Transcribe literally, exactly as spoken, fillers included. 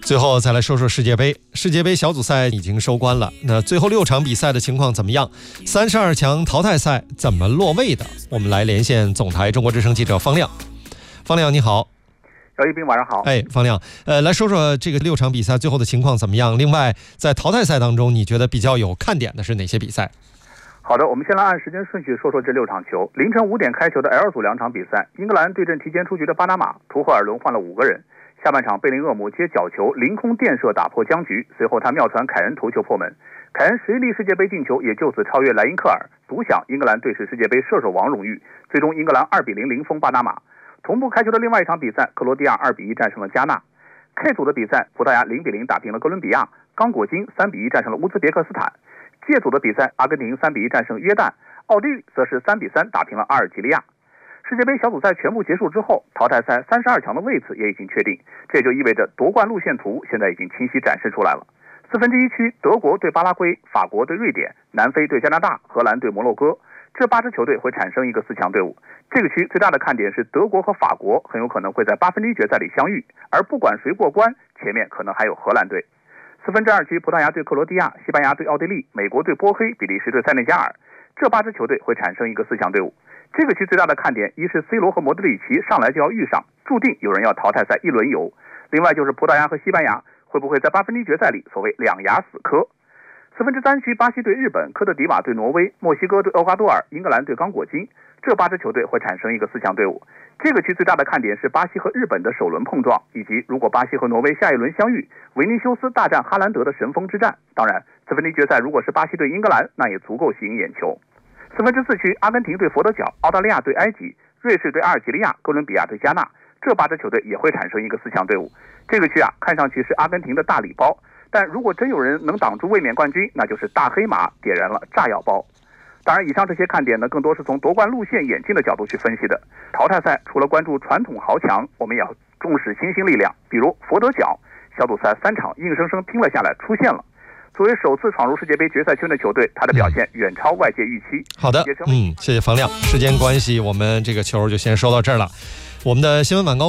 最后再来说说世界杯。世界杯小组赛已经收官了，那最后六场比赛的情况怎么样？三十二强淘汰赛怎么落位的？我们来连线总台中国之声记者方亮。方亮你好。 姚一斌晚上好。 哎，方亮，呃，来说说这个六场比赛最后的情况怎么样？另外，在淘汰赛当中，你觉得比较有看点的是哪些比赛？ 好的，我们先来按时间顺序说说这六场球。凌晨五点开球的 L 组两场比赛，英格兰对阵提前出局的巴拿马，图赫尔轮换了五个人。下半场贝林厄姆接角球凌空垫射打破僵局，随后他妙传凯恩头球破门，凯恩十一粒世界杯进球也就此超越莱因克尔，独享英格兰队史世界杯射手王荣誉。最终英格兰二比零零封巴拿马。同步开球的另外一场比赛，克罗地亚二比一战胜了加纳。K 组的比赛，葡萄牙零比零打平了哥伦比亚，刚果金三比一战胜了乌兹别克斯坦。J 组的比赛，阿根廷三比一战胜约旦，奥地利则是三比三打平了阿尔及利亚。世界杯小组赛全部结束之后，淘汰赛三十二强的位次也已经确定，这也就意味着夺冠路线图现在已经清晰展示出来了。四分之一区，德国对巴拉圭，法国对瑞典，南非对加拿大，荷兰对摩洛哥，这八支球队会产生一个四强队伍。这个区最大的看点是德国和法国很有可能会在八分之一决赛里相遇，而不管谁过关，前面可能还有荷兰队。四分之二区，葡萄牙对克罗地亚，西班牙对奥地利，美国对波黑，比利时对塞内加尔，这八支球队会产生一个四强队伍。这个区最大的看点，一是 C 罗和莫德里奇上来就要遇上，注定有人要淘汰赛一轮游；另外就是葡萄牙和西班牙会不会在八分之一决赛里所谓两牙死磕。四分之三区，巴西对日本，科特迪瓦对挪威，墨西哥对厄瓜多尔，英格兰对刚果金，这八支球队会产生一个四强队伍。这个区最大的看点是巴西和日本的首轮碰撞，以及如果巴西和挪威下一轮相遇，维尼修斯大战哈兰德的神锋之战。当然，四分之一决赛如果是巴西对英格兰，那也足够吸引眼球。四分之四区，阿根廷对佛得角，澳大利亚对埃及，瑞士对阿尔及利亚，哥伦比亚对加纳，这八支球队也会产生一个四强队伍。这个区啊，看上去是阿根廷的大礼包，但如果真有人能挡住卫冕冠军，那就是大黑马点燃了炸药包。当然，以上这些看点呢，更多是从夺冠路线演进的角度去分析的。淘汰赛除了关注传统豪强，我们也要重视新兴力量，比如佛得角，小组赛三场硬生生拼了下来，出现了。作为首次闯入世界杯决赛圈的球队，他的表现远超外界预期。 好的，嗯，谢谢方亮。时间关系，我们这个球就先说到这儿了。我们的新闻晚高